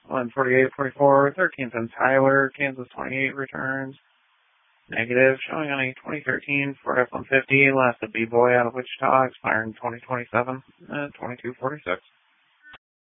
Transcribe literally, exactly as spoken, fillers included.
one forty-eight forty-four, thirteen cents Tyler, Kansas twenty-eight returns. Negative, showing on a twenty thirteen Ford F one fifty, last a B-Boy out of Wichita, expiring twenty twenty-seven, uh, twenty-two forty-six.